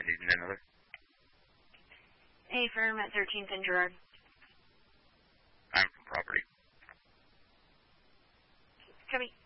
needing another. A firm at 13th and Gerard. I'm from property. Copy.